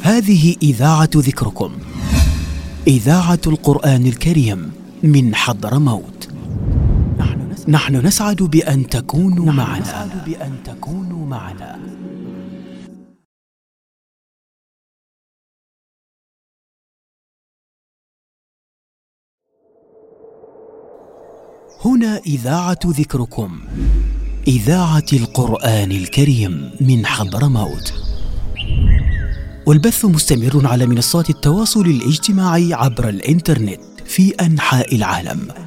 هذه إذاعة ذكركم، إذاعة القرآن الكريم من حضرموت. نحن نسعد بأن تكونوا معنا. هنا إذاعة ذكركم، إذاعة القرآن الكريم من حضرموت، والبث مستمر على منصات التواصل الاجتماعي عبر الإنترنت في أنحاء العالم.